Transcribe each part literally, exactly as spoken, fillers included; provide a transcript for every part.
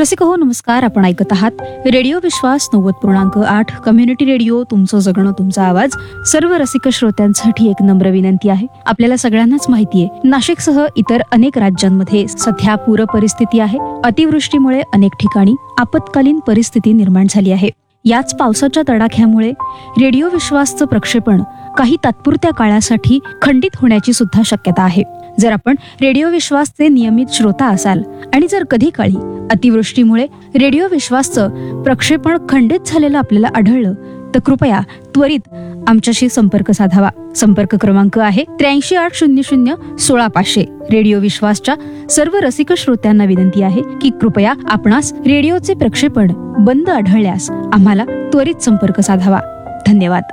रसिक हो नमस्कार. आपण ऐकत आहात रेडिओ विश्वास नव्वद पूर्णांक आठ कम्युनिटी रेडिओ. तुमचं जगणं तुमचा आवाज. सर्व रसिक श्रोत्यांसाठी एक नम्र विनंती आहे. आपल्याला सगळ्यांनाच माहिती आहे, नाशिकसह इतर अनेक राज्यांमध्ये सध्या पूर परिस्थिती आहे. अतिवृष्टीमुळे अनेक ठिकाणी आपत्कालीन परिस्थिती निर्माण झाली आहे. याच पावसाच्या तडाख्यामुळे रेडिओ विश्वासचं प्रक्षेपण काही तात्पुरत्या काळासाठी खंडित होण्याची सुद्धा शक्यता आहे. जर आपण रेडिओ विश्वासचे नियमित श्रोता असाल आणि जर कधी काळी अतिवृष्टीमुळे रेडिओ विश्वासचं प्रक्षेपण खंडित झालेलं आपल्याला आढळलं तर कृपया त्वरित आमच्याशी संपर्क साधावा. संपर्क क्रमांक आहे त्र्याऐंशी आठ शून्य शून्य सोळा पाचशे. रेडिओ विश्वासच्या सर्व रसिक श्रोत्यांना विनंती आहे की कृपया आपणास रेडिओचे प्रक्षेपण बंद आढळल्यास आम्हाला त्वरित संपर्क साधावा. धन्यवाद.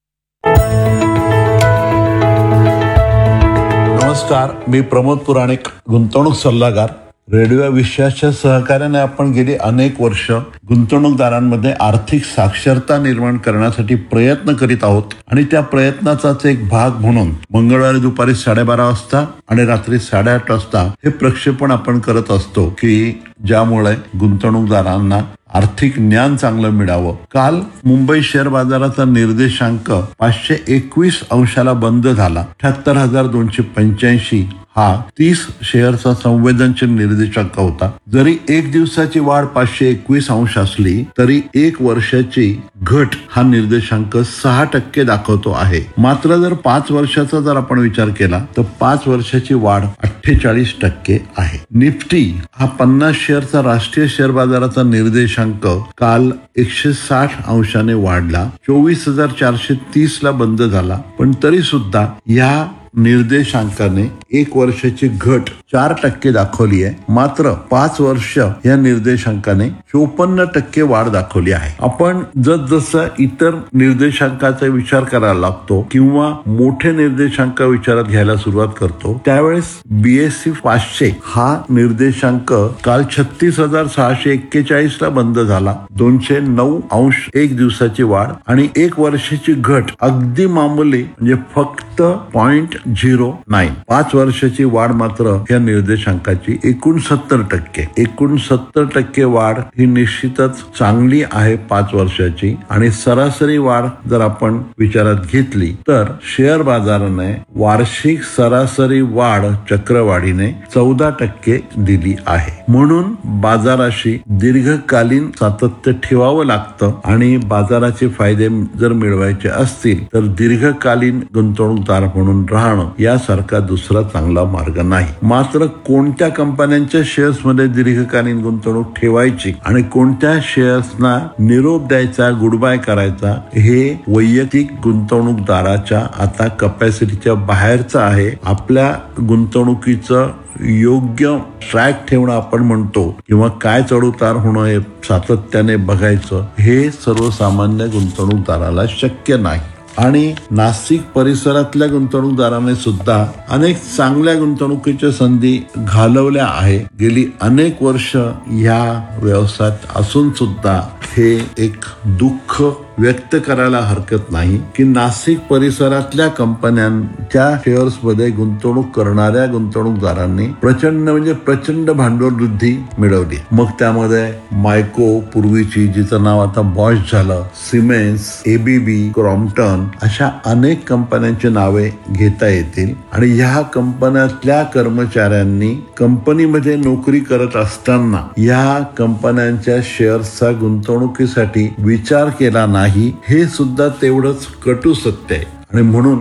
नमस्कार, मी प्रमोद पुराणिक, गुंतवणूक सल्लागार. रेडिओ विश्वासच्या सहकार्याने आपण गेली अनेक वर्ष गुंतवणूकदारांमध्ये आर्थिक साक्षरता निर्माण करण्यासाठी प्रयत्न करीत आहोत आणि त्या प्रयत्नाचाच एक भाग म्हणून मंगळवारी दुपारी साडेबारा वाजता आणि रात्री साडेआठ वाजता हे प्रक्षेपण आपण करत असतो की ज्यामुळे गुंतवणूकदारांना आर्थिक ज्ञान चांगलं मिळावं. काल मुंबई शेअर बाजाराचा निर्देशांक पाचशे एकवीस अंशाला बंद झाला. अठ्याहत्तर हजार दोनशे पंच्याऐंशी हा तीस शेअरचा संवेदनशील निर्देशांक होता. जरी एक दिवसाची वाढ पाचशे एकवीस अंश असली तरी एक वर्षाची घट हा निर्देशांक सहा टक्के दाखवतो आहे. मात्र जर पाच वर्षाचा जर आपण विचार केला तर पाच वर्षाची वाढ अठ्ठेचाळीस टक्के आहे. निफ्टी हा पन्नास शेअरचा राष्ट्रीय शेअर बाजाराचा निर्देशांक काल एकशे साठ अंशाने वाढला. चोवीस हजार चारशे तीस ला बंद झाला. पण तरी सुद्धा या निर्देशांकाने एक वर्षाची घट चार टक्के दाखवली आहे. मात्र पाच वर्ष या निर्देशांकाने चोपन्न टक्के वाढ दाखवली आहे. आपण जसजसं इतर निर्देशांकाचा विचार करायला लागतो किंवा मोठे निर्देशांक विचारात घ्यायला सुरुवात करतो त्यावेळेस बीएससी पाचशे हा निर्देशांक काल छत्तीस हजार सहाशे एक्केचाळीस ला बंद झाला. दोनशे नऊ अंश एक दिवसाची वाढ आणि एक वर्षाची घट अगदी मामूली म्हणजे फक्त पॉइंट झिरो नाईन. पाच वर्षाची वाढ मात्र या निर्देशांकाची एकोणसत्तर टक्के एकोणसत्तर टक्के वाढ ही निश्चितच चांगली आहे पाच वर्षाची. आणि सरासरी वाढ जर आपण विचारात घेतली तर शेअर बाजाराने वार्षिक सरासरी वाढ चक्रवाढीने चौदा टक्के दिली आहे. म्हणून बाजाराशी दीर्घकालीन सातत्य ठेवावं लागतं आणि बाजाराचे फायदे जर मिळवायचे असतील तर दीर्घकालीन गुंतवणूकदार म्हणून राहणं यासारखा दुसरा चांगला मार्ग नाही. मात्र कोणत्या कंपन्यांच्या शेअर्स मध्ये दीर्घकालीन गुंतवणूक ठेवायची आणि कोणत्या शेअर्सना निरोप द्यायचा, गुड बाय करायचा हे वैयक्तिक गुंतवणूकदाराच्या आता कपॅसिटीच्या बाहेरचं आहे. आपल्या गुंतवणुकीचं योग्य ट्रॅक ठेवणं आपण म्हणतो किंवा काय चढउतार होणं हे सातत्याने बघायचं हे सर्वसामान्य गुंतवणूकदाराला शक्य नाही. आणि नाशिक परिसरातल्या गुंतवणूकदारांनी सुद्धा अनेक चांगल्या गुंतवणुकीच्या संधी घालवल्या आहे. गेली अनेक वर्ष ह्या व्यवसायात असून सुद्धा हे एक दुःख व्यक्त करायला हरकत नाही की नाशिक परिसरातल्या कंपन्यांच्या शेअर्स मध्ये गुंतवणूक करणाऱ्या गुंतवणूकदारांनी प्रचंड म्हणजे प्रचंड भांडवल वृद्धी मिळवली. मग त्यामध्ये मायको, पूर्वीची जिचं नाव आता बॉश झालं, सिमेन्स, एबीबी, क्रॉम्प्टन अशा अनेक कंपन्यांची नावे घेता येतील. आणि ह्या कंपन्यातल्या कर्मचाऱ्यांनी कंपनीमध्ये नोकरी करत असताना या कंपन्यांच्या शेअर्सचा गुंतवणुकीसाठी विचार केला नाही हे सुद्धा तेवढंच कटू सत्य आहे. आणि म्हणून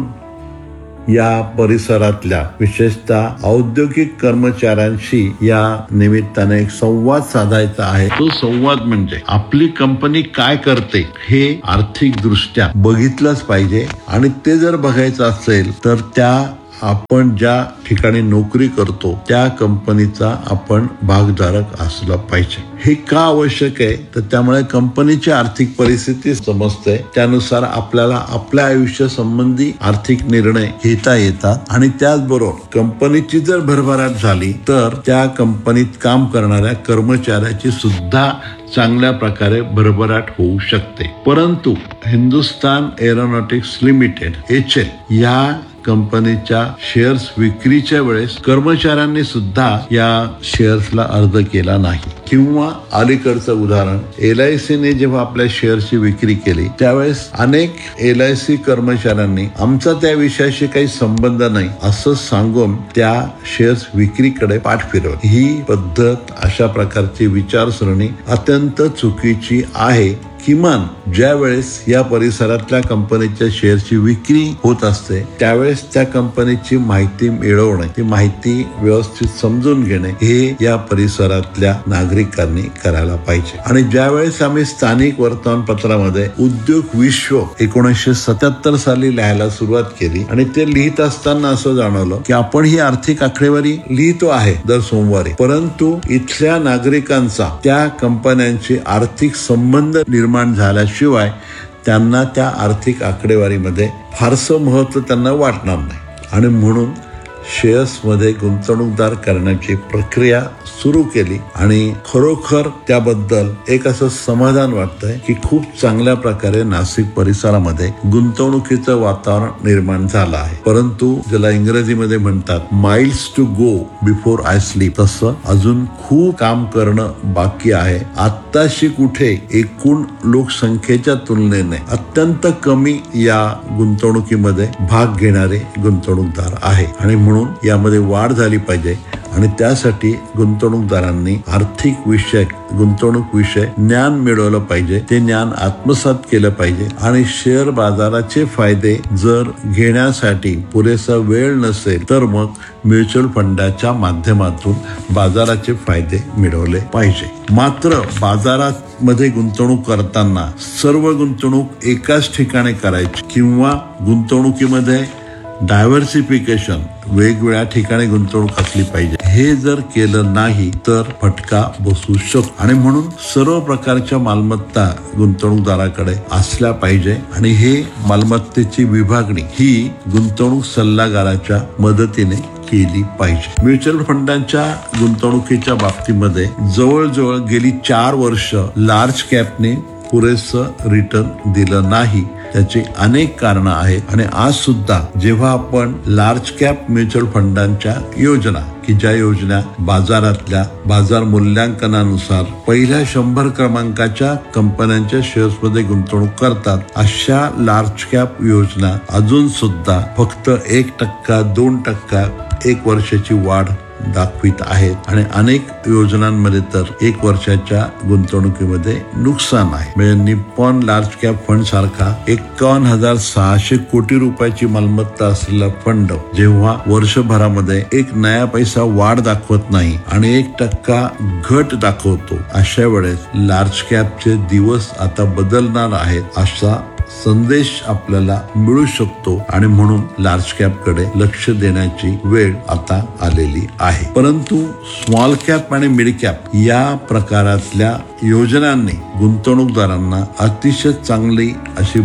या परिसरातल्या विशेषतः औद्योगिक कर्मचाऱ्यांशी या निमित्ताने एक संवाद साधायचा आहे. तो संवाद म्हणजे आपली कंपनी काय करते हे आर्थिक दृष्ट्या बघितलंच पाहिजे. आणि ते जर बघायचं असेल तर त्या आपण ज्या ठिकाणी नोकरी करतो त्या कंपनीचा आपण भागधारक असला पाहिजे. हे का आवश्यक आहे तर त्यामुळे कंपनीची आर्थिक परिस्थिती समजते, त्यानुसार आपल्याला आपल्या आयुष्य संबंधी आर्थिक निर्णय घेता येतात. आणि त्याचबरोबर कंपनीची जर भरभराट झाली तर त्या कंपनीत काम करणाऱ्या कर्मचाऱ्याची सुद्धा चांगल्या प्रकारे भरभराट होऊ शकते. परंतु Hindustan aeronautics limited H L या कंपनीच्या शेअर्स विक्रीच्या वेळेस कर्मचाऱ्यांनी सुद्धा या शेअर्सला अर्ज केला नाही. किंवा अलीकडचं उदाहरण, एल आय सीने जेव्हा आपल्या शेअर्सची विक्री केली त्यावेळेस अनेक एल आय सी कर्मचाऱ्यांनी आमचा त्या विषयाशी काही संबंध नाही असं सांगून त्या शेअर्स विक्रीकडे पाठ फिरवली. ही पद्धत, अशा प्रकारची विचारसरणी अत्यंत चुकीची आहे. किमान ज्या वेळेस या परिसरातल्या कंपनीच्या शेअरची विक्री होत असते त्यावेळेस त्या कंपनीची माहिती मिळवणे, ती माहिती व्यवस्थित समजून घेणे हे या परिसरातल्या नागरिकांनी करायला पाहिजे. आणि ज्या वेळेस आम्ही स्थानिक वर्तमानपत्रामध्ये उद्योग विश्व एकोणीसशे सत्याहत्तर साली लिहायला सुरुवात केली आणि ते लिहित असताना असं जाणवलं की आपण ही आर्थिक आकडेवारी लिहितो आहे दर सोमवारी, परंतु इथल्या नागरिकांचा त्या कंपन्यांची आर्थिक संबंध निर्माण झाल्याशिवाय त्यांना त्या आर्थिक आकडेवारीमध्ये फारसं महत्व त्यांना वाटणार नाही. आणि म्हणून शेअर्समध्ये गुंतवणूकदार करण्याची प्रक्रिया सुरू केली आणि खरोखर त्याबद्दल एक असं समाधान वाटतंय की खूप चांगल्या प्रकारे नाशिक परिसरामध्ये गुंतवणुकीचं वातावरण निर्माण झालं आहे. परंतु ज्याला इंग्रजीमध्ये म्हणतात miles to go before I sleep, तसं अजून खूप काम करणं बाकी आहे. आत्ताशी कुठे एकूण लोकसंख्येच्या तुलनेने अत्यंत कमी या गुंतवणुकीमध्ये भाग घेणारे गुंतवणूकदार आहे आणि म्हणून यामध्ये वाढ झाली पाहिजे. आणि त्यासाठी गुंतवणूकदारांनी आर्थिक विषय, गुंतवणूक विषय ज्ञान मिळवलं पाहिजे, ते ज्ञान आत्मसात केलं पाहिजे. आणि शेअर बाजाराचे फायदे जर घेण्यासाठी पुरेसा वेळ नसेल तर मग म्युच्युअल फंडाच्या माध्यमातून बाजाराचे फायदे मिळवले पाहिजे. मात्र बाजारात मध्ये गुंतवणूक करताना सर्व गुंतवणूक एकाच ठिकाणी करायची किंवा गुंतवणुकीमध्ये डायव्हर्सिफिकेशन, वेगवेगळ्या ठिकाणी गुंतवणूक असली पाहिजे. हे जर केलं नाही तर फटका बसू शकतो. आणि म्हणून सर्व प्रकारच्या मालमत्ता गुंतवणूकदाराकडे असल्या पाहिजे आणि हे मालमत्तेची विभागणी ही गुंतवणूक सल्लागाराच्या मदतीने केली पाहिजे. म्युच्युअल फंडांच्या गुंतवणुकीच्या बाबतीमध्ये जवळजवळ गेली चार वर्ष लार्ज कॅपने पुरेसं रिटर्न दिलं नाही. त्याची अनेक कारणं आहेत आणि आज सुद्धा जेव्हा आपण लार्ज कॅप म्युच्युअल फंडांच्या योजना, की ज्या योजना बाजारातल्या बाजार मूल्यांकनानुसार पहिल्या शंभर क्रमांकाच्या कंपन्यांच्या शेअर्समध्ये गुंतवणूक करतात, अशा लार्ज कॅप योजना अजून सुद्धा फक्त एक टक्का दोन टक्का एक वर्षाची वाढ दाखवित आहेत आणि अनेक योजनांमध्ये तर एक वर्षाच्या गुंतवणुकीमध्ये नुकसान आहे. म्हणजे निप्पॉन लार्ज कॅप फंड सारखा एकावन्न हजार सहाशे कोटी रुपयाची मालमत्ता असलेला फंड जेव्हा वर्षभरामध्ये एक नया पैसा वाढ दाखवत नाही आणि एक टक्का घट दाखवतो, अशा वेळेस लार्ज कॅपचे दिवस आता बदलणार आहेत असा संदेश आपल्याला मिळू शकतो आणि म्हणून लार्ज कॅप कडे लक्ष देण्याची वेळ आता आलेली आहे. परंतु स्मॉल कॅप आणि मिड कॅप या प्रकारातल्या योजनांनी गुंतवणूकदारांना अतिशय चांगली अशी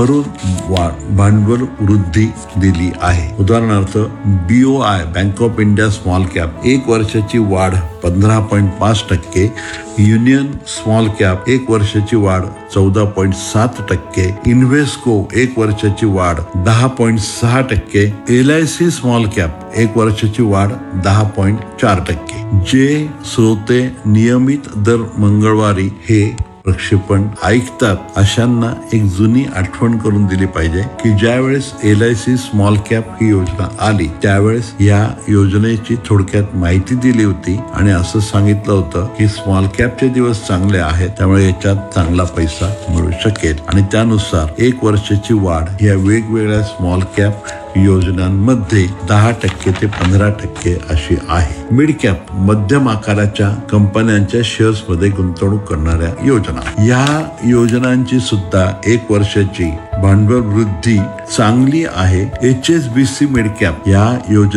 भरभरून भांडवल वृद्धी दिली आहे. उदाहरणार्थ B O I, bank of India small cap एक वर्षाची वाढ पंधरा पॉईंट पाच टक्के, युनियन स्मॉल कॅप एक वर्षाची वाढ चौदा पॉईंट सात टक्के, इन्व्हेस्को एक वर्षाची वाढ दहा पॉईंट सहा टक्के, L I C small cap एक वर्षाची वाढ दहा पॉईंट चार टक्के. जे श्रोते नियमित दर मंगळवारी हे प्रक्षेपण ऐकतात अशांना एक जुनी आठवण करून दिली पाहिजे की ज्यावेळेस L I C small cap ही योजना आली त्यावेळेस या योजनेची थोडक्यात माहिती दिली होती आणि असं सांगितलं होतं की स्मॉल कॅपचे दिवस चांगले आहेत, त्यामुळे याच्यात चांगला पैसा मिळू शकेल. आणि त्यानुसार एक वर्षाची वाढ या वेगवेगळ्या स्मॉल कॅप योजनांमध्ये दहा टक्के ते पंधरा टक्के अशी आहे. मिड कॅप मध्यम आकाराच्या कंपन्यांच्या शेअर्स मध्ये गुंतवणूक करणाऱ्या योजना, या योजनांची सुद्धा एक वर्षाची भांडवल वृद्धी चांगली आहे. H S B C mid cap या योजना